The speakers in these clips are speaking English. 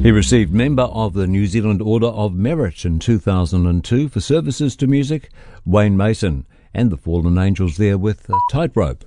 He received Member of the New Zealand Order of Merit in 2002 for services to music, Wayne Mason, and the Fallen Angels there with Tightrope.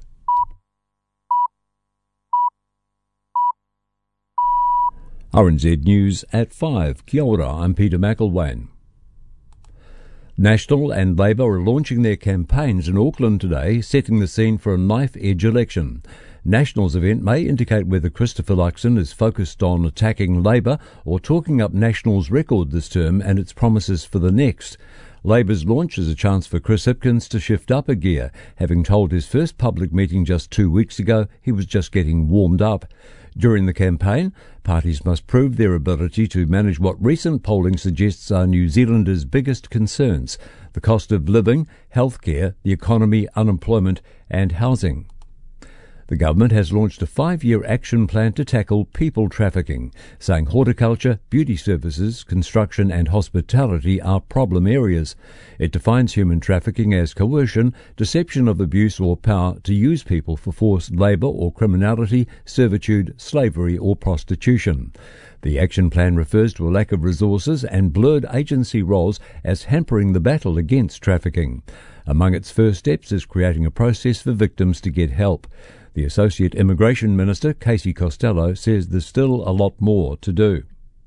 RNZ News at 5. Kia ora, I'm Peter McElwain. National and Labour are launching their campaigns in Auckland today, setting the scene for a knife-edge election. National's event may indicate whether Christopher Luxon is focused on attacking Labour or talking up National's record this term and its promises for the next. Labour's launch is a chance for Chris Hipkins to shift up a gear, having told his first public meeting just 2 weeks ago he was just getting warmed up. During the campaign, parties must prove their ability to manage what recent polling suggests are New Zealanders' biggest concerns: the cost of living, healthcare, the economy, unemployment and housing. The government has launched a 5-year action plan to tackle people trafficking, saying horticulture, beauty services, construction and hospitality are problem areas. It defines human trafficking as coercion, deception of abuse or power to use people for forced labour or criminality, servitude, slavery or prostitution. The action plan refers to a lack of resources and blurred agency roles as hampering the battle against trafficking. Among its first steps is creating a process for victims to get help. The Associate Immigration Minister, Casey Costello, says there's still a lot more to do.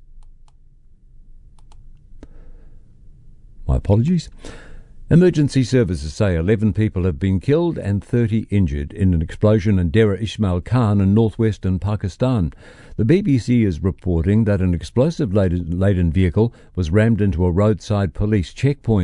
My apologies. Emergency services say 11 people have been killed and 30 injured in an explosion in Dera Ismail Khan in northwestern Pakistan. The BBC is reporting that an explosive-laden vehicle was rammed into a roadside police checkpoint.